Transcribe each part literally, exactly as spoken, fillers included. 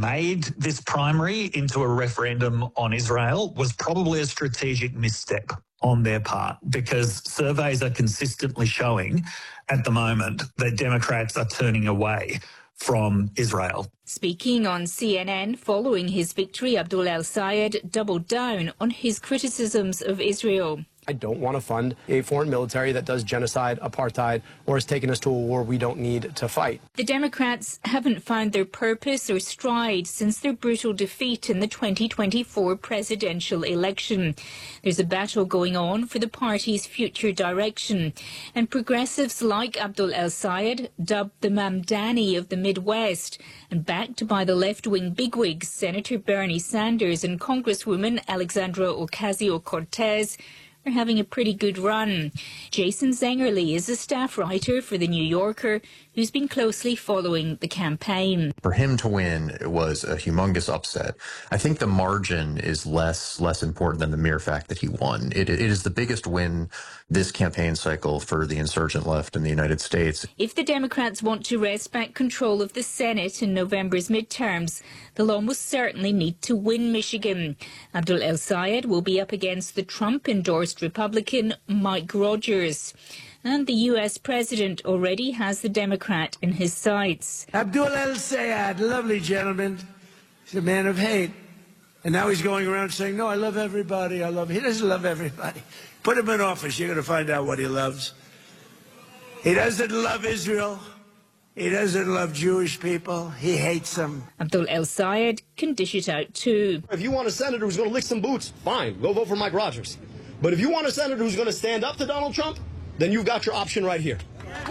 made this primary into a referendum on Israel was probably a strategic misstep on their part, because surveys are consistently showing at the moment that Democrats are turning away from Israel. Speaking on C N N following his victory, Abdul El-Sayed doubled down on his criticisms of Israel. I don't want to fund a foreign military that does genocide, apartheid, or has taken us to a war we don't need to fight. The Democrats haven't found their purpose or stride since their brutal defeat in the twenty twenty-four presidential election. There's a battle going on for the party's future direction, and progressives like Abdul El-Sayed, dubbed the Mamdani of the Midwest, and backed by the left-wing bigwigs Senator Bernie Sanders and Congresswoman Alexandra Ocasio-Cortez, are having a pretty good run. Jason Zengerle is a staff writer for The New Yorker who's been closely following the campaign. For him to win was a humongous upset. I think the margin is less less important than the mere fact that he won. It, it is the biggest win this campaign cycle for the insurgent left in the United States. If the Democrats want to wrest back control of the Senate in November's midterms, they'll almost certainly need to win Michigan. Abdul El-Sayed will be up against the Trump-endorsed Republican Mike Rogers. And the U S president already has the Democrat in his sights. Abdul El-Sayed, lovely gentleman. He's a man of hate. And now he's going around saying, no, I love everybody, I love... He doesn't love everybody. Put him in office, you're going to find out what he loves. He doesn't love Israel. He doesn't love Jewish people. He hates them. Abdul El-Sayed can dish it out too. If you want a senator who's going to lick some boots, fine, go vote for Mike Rogers. But if you want a senator who's going to stand up to Donald Trump, then you've got your option right here.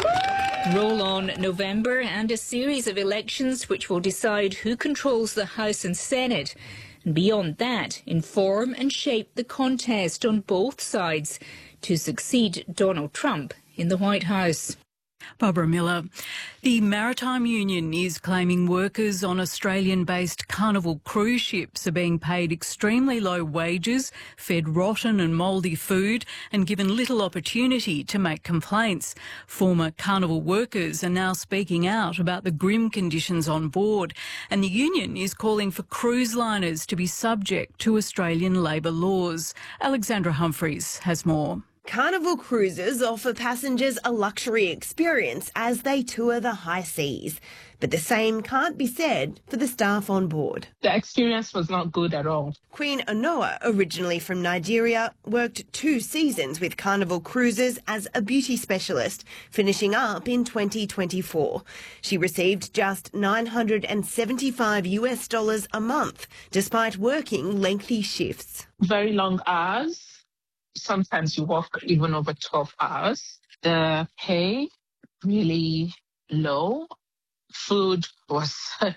Roll on November and a series of elections which will decide who controls the House and Senate. And beyond that, inform and shape the contest on both sides to succeed Donald Trump in the White House. Barbara Miller. The Maritime Union is claiming workers on Australian-based Carnival cruise ships are being paid extremely low wages, fed rotten and mouldy food and given little opportunity to make complaints. Former Carnival workers are now speaking out about the grim conditions on board, and the union is calling for cruise liners to be subject to Australian labour laws. Alexandra Humphreys has more. Carnival cruises offer passengers a luxury experience as they tour the high seas. But the same can't be said for the staff on board. The experience was not good at all. Queen Onoa, originally from Nigeria, worked two seasons with Carnival Cruises as a beauty specialist, finishing up in twenty twenty-four. She received just nine hundred seventy-five US dollars a month, despite working lengthy shifts. Very long hours. Sometimes you work even over twelve hours. The pay really low. Food was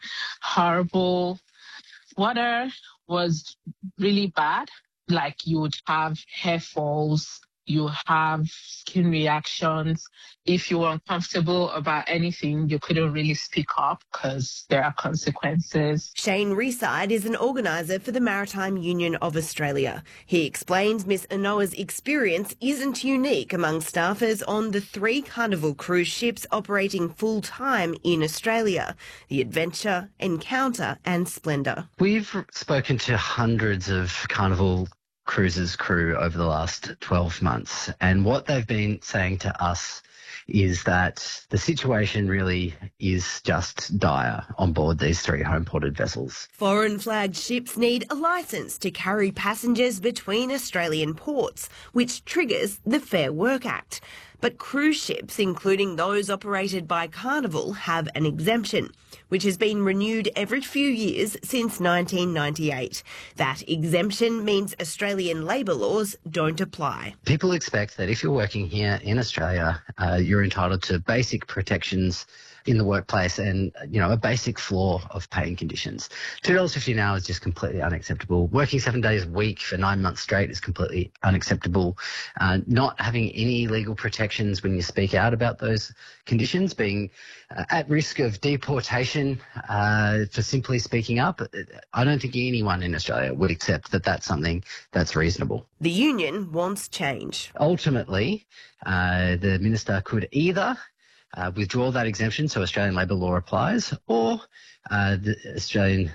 horrible. Water was really bad. Like you would have hair falls, you have skin reactions. If you were uncomfortable about anything, you couldn't really speak up because there are consequences. Shane Reside is an organiser for the Maritime Union of Australia. He explains Miss Onoa's experience isn't unique among staffers on the three Carnival cruise ships operating full-time in Australia, the Adventure, Encounter and Splendour. We've spoken to hundreds of Carnival Cruises crew over the last twelve months, and what they've been saying to us is that the situation really is just dire on board these three home-ported vessels. Foreign flagged ships need a licence to carry passengers between Australian ports, which triggers the Fair Work Act. But cruise ships, including those operated by Carnival, have an exemption, which has been renewed every few years since nineteen ninety-eight. That exemption means Australian labour laws don't apply. People expect that if you're working here in Australia, uh, you're entitled to basic protections in the workplace and, you know, a basic floor of paying conditions. two dollars fifty an hour is just completely unacceptable. Working seven days a week for nine months straight is completely unacceptable. Uh, not having any legal protections when you speak out about those conditions, being uh, at risk of deportation uh, for simply speaking up, I don't think anyone in Australia would accept that that's something that's reasonable. The union wants change. Ultimately, uh, the minister could either Uh, withdraw that exemption so Australian labour law applies, or uh, the Australian